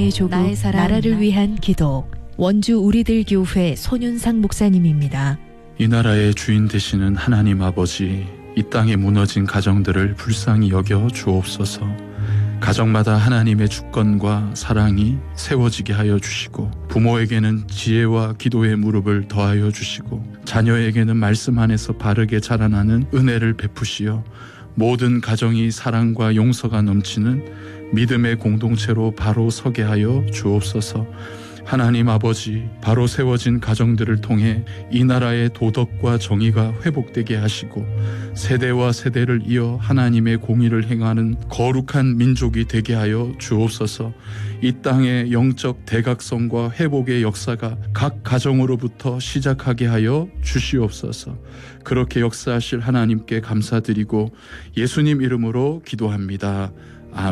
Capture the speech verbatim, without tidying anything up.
나의 조국, 나의 사랑, 나라를 위한 기도. 원주 우리들 교회 손윤상 목사님입니다. 이 나라의 주인 되시는 하나님 아버지, 이 땅에 무너진 가정들을 불쌍히 여겨 주옵소서. 가정마다 하나님의 주권과 사랑이 세워지게 하여 주시고, 부모에게는 지혜와 기도의 무릎을 더하여 주시고, 자녀에게는 말씀 안에서 바르게 자라나는 은혜를 베푸시어 모든 가정이 사랑과 용서가 넘치는 믿음의 공동체로 바로 서게 하여 주옵소서. 하나님 아버지, 바로 세워진 가정들을 통해 이 나라의 도덕과 정의가 회복되게 하시고 세대와 세대를 이어 하나님의 공의를 행하는 거룩한 민족이 되게 하여 주옵소서. 이 땅의 영적 대각성과 회복의 역사가 각 가정으로부터 시작하게 하여 주시옵소서. 그렇게 역사하실 하나님께 감사드리고 예수님 이름으로 기도합니다.